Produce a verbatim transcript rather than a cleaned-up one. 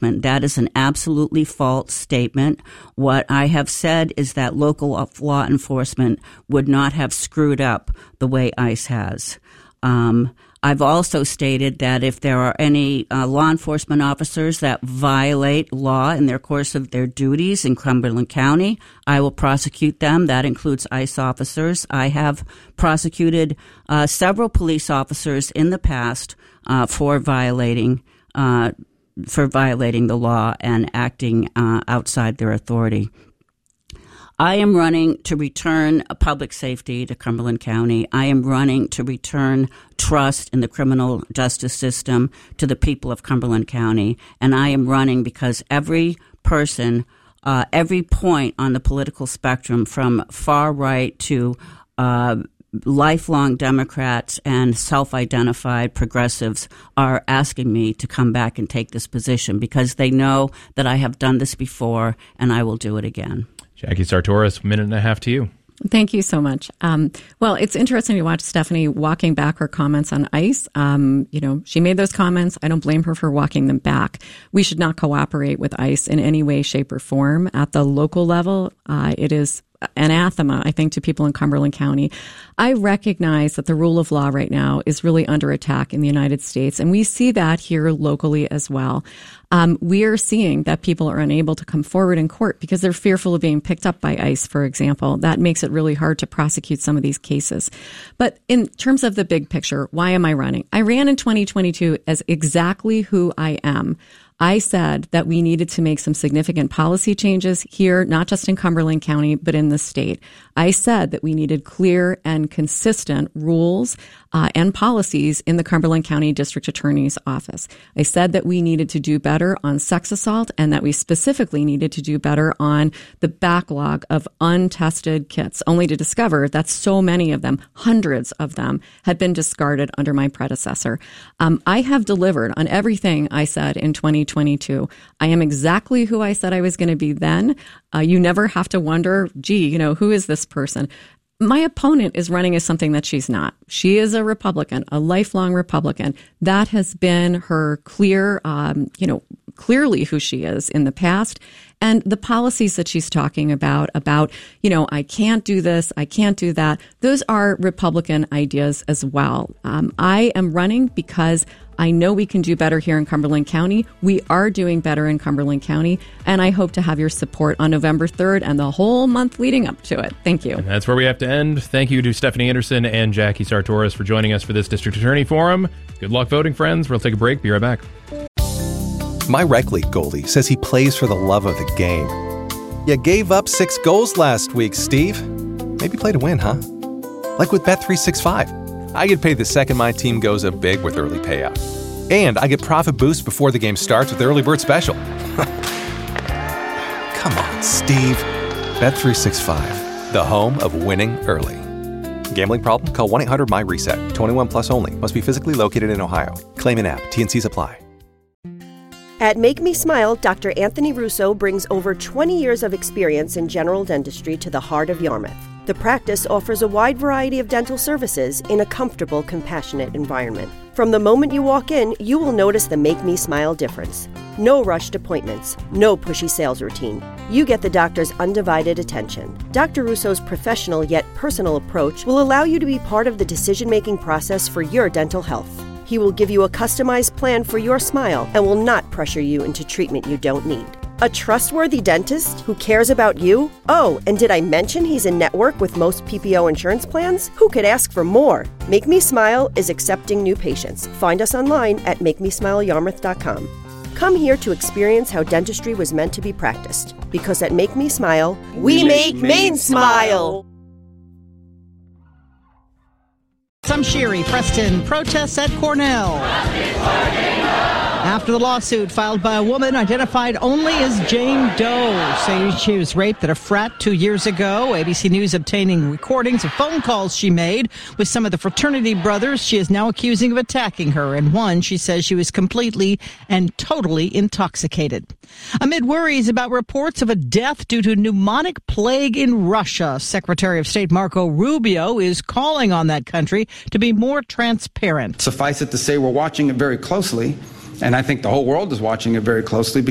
enforcement. That is an absolutely false statement. What I have said is that local law enforcement would not have screwed up the way ICE has. Um, I've also stated that if there are any uh, law enforcement officers that violate law in their course of their duties in Cumberland County, I will prosecute them. That includes ICE officers. I have prosecuted uh, several police officers in the past uh, for violating uh, for violating the law and acting uh, outside their authority. I am running to return public safety to Cumberland County. I am running to return trust in the criminal justice system to the people of Cumberland County. And I am running because every person, uh, every point on the political spectrum, from far right to uh, lifelong Democrats and self-identified progressives, are asking me to come back and take this position because they know that I have done this before and I will do it again. Jackie Sartoris, minute and a half to you. Thank you so much. Um, well, it's interesting to watch Stephanie walking back her comments on ICE. Um, you know, she made those comments. I don't blame her for walking them back. We should not cooperate with ICE in any way, shape, or form. At the local level, uh, it is anathema, I think, to people in Cumberland County. I recognize that the rule of law right now is really under attack in the United States, and we see that here locally as well. Um, we are seeing that people are unable to come forward in court because they're fearful of being picked up by ICE, for example. That makes it really hard to prosecute some of these cases. But in terms of the big picture, why am I running? I ran in twenty twenty-two as exactly who I am. I said that we needed to make some significant policy changes here, not just in Cumberland County, but in the state. I said that we needed clear and consistent rules uh, and policies in the Cumberland County District Attorney's Office. I said that we needed to do better on sex assault and that we specifically needed to do better on the backlog of untested kits, only to discover that so many of them, hundreds of them, had been discarded under my predecessor. Um, I have delivered on everything I said in twenty twenty-two. I am exactly who I said I was going to be then. Uh, you never have to wonder, gee, you know, who is this person? My opponent is running as something that she's not. She is a Republican, a lifelong Republican. That has been her clear, um, you know, clearly who she is in the past. And the policies that she's talking about, about, you know, I can't do this, I can't do that, those are Republican ideas as well. Um, I am running because I know we can do better here in Cumberland County. We are doing better in Cumberland County, and I hope to have your support on November third and the whole month leading up to it. Thank you. And that's where we have to end. Thank you to Stephanie Anderson and Jackie Sartoris for joining us for this District Attorney Forum. Good luck voting, friends. We'll take a break. Be right back. My rec league goalie says he plays for the love of the game. You gave up six goals last week, Steve. Maybe play to win, huh? Like with Bet three sixty-five. I get paid the second my team goes up big with early payout. And I get profit boost before the game starts with the early bird special. Come on, Steve. Bet three sixty-five, the home of winning early. Gambling problem? Call one eight hundred M Y reset. twenty-one plus only. Must be physically located in Ohio. Claim an app. T and Cs apply. At Make Me Smile, Doctor Anthony Russo brings over twenty years of experience in general dentistry to the heart of Yarmouth. The practice offers a wide variety of dental services in a comfortable, compassionate environment. From the moment you walk in, you will notice the Make Me Smile difference. No rushed appointments, no pushy sales routine. You get the doctor's undivided attention. Doctor Russo's professional yet personal approach will allow you to be part of the decision-making process for your dental health. He will give you a customized plan for your smile and will not pressure you into treatment you don't need. A trustworthy dentist who cares about you? Oh, and did I mention he's in network with most P P O insurance plans? Who could ask for more? Make Me Smile is accepting new patients. Find us online at make me smile yarmouth dot com. Come here to experience how dentistry was meant to be practiced. Because at Make Me Smile, we make Maine smile! I'm Sherry Preston. Protests at Cornell. After the lawsuit filed by a woman identified only as Jane Doe, saying she was raped at a frat two years ago. A B C News obtaining recordings of phone calls she made with some of the fraternity brothers she is now accusing of attacking her. And one, she says she was completely and totally intoxicated. Amid worries about reports of a death due to pneumonic plague in Russia, Secretary of State Marco Rubio is calling on that country to be more transparent. Suffice it to say, we're watching it very closely. And I think the whole world is watching it very closely.